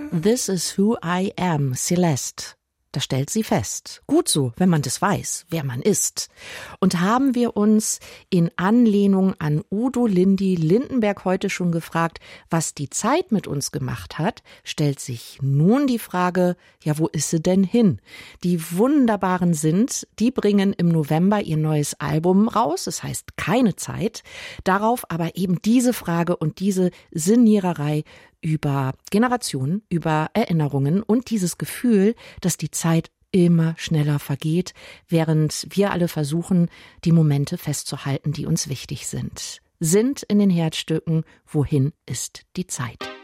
This is who I am, Celeste. Da stellt sie fest. Gut so, wenn man das weiß, wer man ist. Und haben wir uns in Anlehnung an Udo Lindy Lindenberg heute schon gefragt, was die Zeit mit uns gemacht hat, stellt sich nun die Frage, ja, wo ist sie denn hin? Die Wunderbaren sind, die bringen im November ihr neues Album raus, es heißt Keine Zeit. Darauf aber eben diese Frage und diese Sinniererei über Generationen, über Erinnerungen und dieses Gefühl, dass die Zeit immer schneller vergeht, während wir alle versuchen, die Momente festzuhalten, die uns wichtig sind. Sind in den Herzstücken, wohin ist die Zeit?